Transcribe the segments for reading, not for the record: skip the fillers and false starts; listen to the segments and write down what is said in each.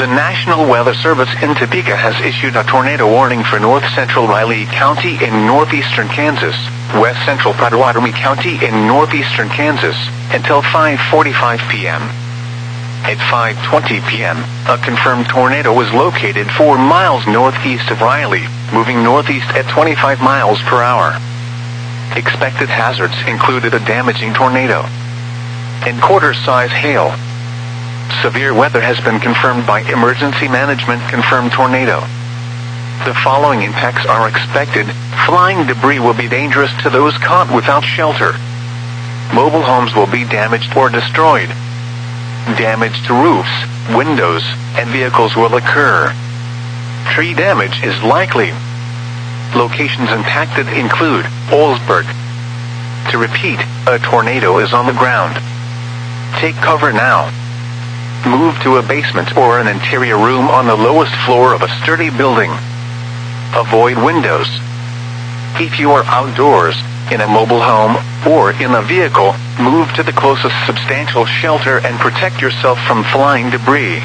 The National Weather Service in Topeka has issued a tornado warning for north-central Riley County in northeastern Kansas, west-central Pottawatomie County in northeastern Kansas, until 5:45 p.m. At 5:20 p.m., a confirmed tornado was located 4 miles northeast of Riley, moving northeast at 25 miles per hour. Expected hazards included a damaging tornado and quarter-size hail. Severe weather has been confirmed by Emergency Management confirmed tornado. The following impacts are expected. Flying debris will be dangerous to those caught without shelter. Mobile homes will be damaged or destroyed. Damage to roofs, windows, and vehicles will occur. Tree damage is likely. Locations impacted include Olsburg. To repeat, a tornado is on the ground. Take cover now. Move to a basement or an interior room on the lowest floor of a sturdy building. Avoid windows. If you are outdoors, in a mobile home, or in a vehicle, move to the closest substantial shelter and protect yourself from flying debris.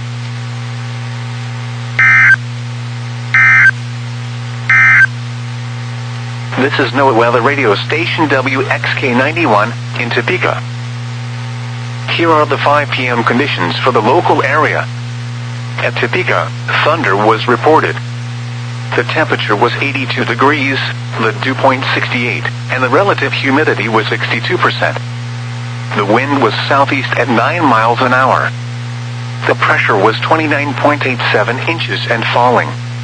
This is NOAA Weather Radio Station WXK91 in Topeka. Here are the 5 p.m. conditions for the local area. At Topeka, thunder was reported. The temperature was 82 degrees, the dew point 68, and the relative humidity was 62%. The wind was southeast at 9 miles an hour. The pressure was 29.87 inches and falling.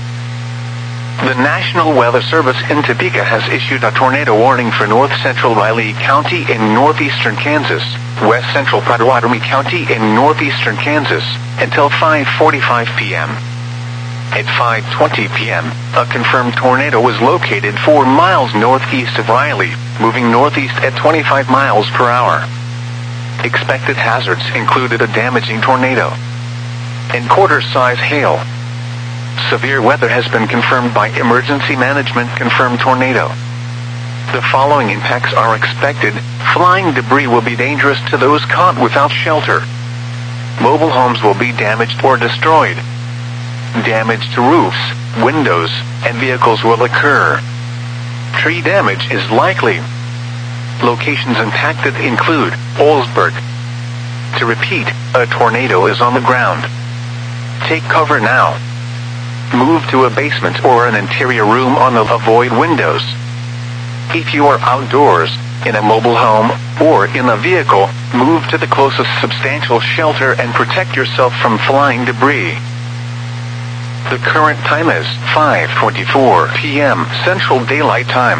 The National Weather Service in Topeka has issued a tornado warning for north-central Riley County in northeastern Kansas, west-central Pottawatomie County in northeastern Kansas, until 5:45 p.m. At 5:20 p.m., a confirmed tornado was located 4 miles northeast of Riley, moving northeast at 25 miles per hour. Expected hazards included a damaging tornado and quarter-size hail. Severe weather has been confirmed by Emergency Management confirmed tornado. The following impacts are expected. Flying debris will be dangerous to those caught without shelter. Mobile homes will be damaged or destroyed. Damage to roofs, windows, and vehicles will occur. Tree damage is likely. Locations impacted include Olsburg. To repeat, a tornado is on the ground. Take cover now. Move to a basement or an interior room on the avoid windows. If you are outdoors, in a mobile home, or in a vehicle, move to the closest substantial shelter and protect yourself from flying debris. The current time is 5:24 p.m. Central Daylight Time.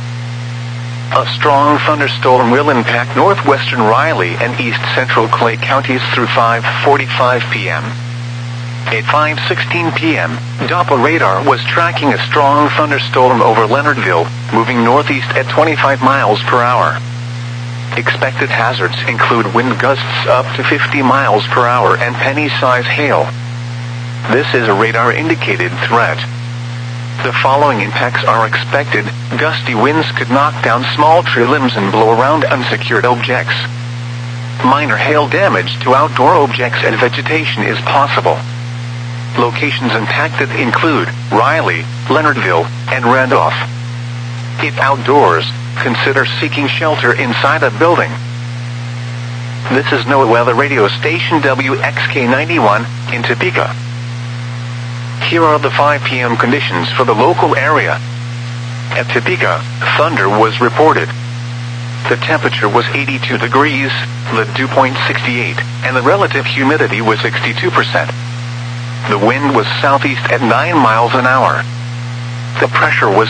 A strong thunderstorm will impact northwestern Riley and east-central Clay counties through 5:45 p.m. At 5:16 p.m., Doppler radar was tracking a strong thunderstorm over Leonardville, moving northeast at 25 miles per hour. Expected hazards include wind gusts up to 50 miles per hour and penny-size hail. This is a radar-indicated threat. The following impacts are expected. Gusty winds could knock down small tree limbs and blow around unsecured objects. Minor hail damage to outdoor objects and vegetation is possible. Locations impacted include Riley, Leonardville, and Randolph. If outdoors, consider seeking shelter inside a building. This is NOAA Weather Radio Station WXK91 in Topeka. Here are the 5 p.m. conditions for the local area. At Topeka, thunder was reported. The temperature was 82 degrees, the dew point 68, and the relative humidity was 62%. The wind was southeast at 9 miles an hour. The pressure was